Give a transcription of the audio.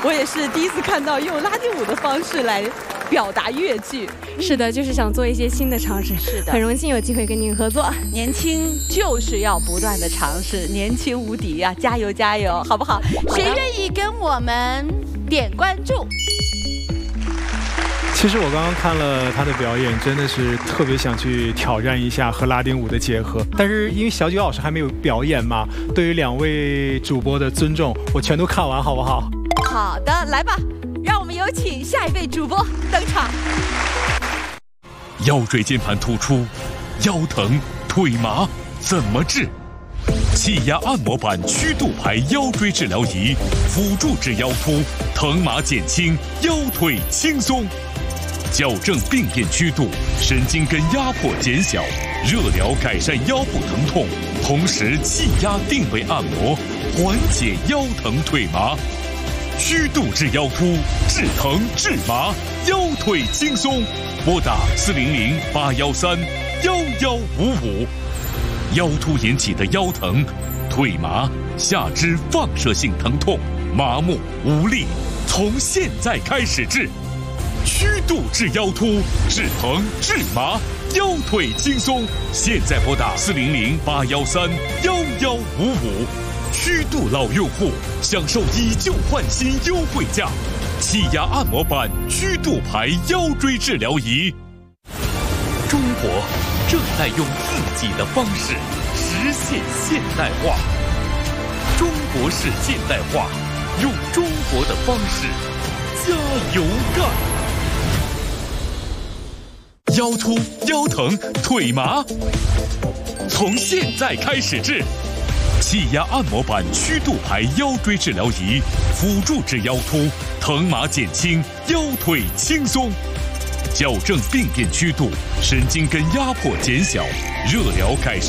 我也是第一次看到用拉丁舞的方式来表达越剧。 是的，就是想做一些新的尝试。 是的， 很荣幸有机会跟您合作。 年轻就是要不断的尝试，年轻无敌啊！加油加油，好不好？谁愿意跟我们点关注？ 其实我刚刚看了他的表演，真的是特别想去挑战一下和拉丁舞的结合。但是因为小九老师还没有表演嘛，对于2位主播的尊重，我全都看完，好不好？ 好的，来吧，让我们有请下一位主播登场。 腰椎间盘突出、腰疼、腿麻怎么治？气压按摩板曲度牌腰椎治疗仪，辅助治腰突，疼麻减轻，腰腿轻松。矫正病变曲度，神经根压迫减小，热疗改善腰部疼痛，同时气压定位按摩，缓解腰疼腿麻。曲度治腰突，治疼治麻，腰腿轻松。拨打400-813-1155。腰突引起的腰疼、腿麻、下肢放射性疼痛、麻木无力，从现在开始治。曲度治腰突，治疼治麻，腰腿轻松。现在拨打400-813-1155。曲度老用户享受以旧换新优惠价，气压按摩板曲度牌腰椎治疗仪。中国正在用自己的方式实现现代化。中国式现代化，用中国的方式加油干！腰突、腰疼、腿麻，从现在开始治。气压按摩板曲度牌腰椎治疗仪，辅助治腰突，疼麻减轻，腰腿轻松。矫正病变曲度，神经根压迫减小，热疗改善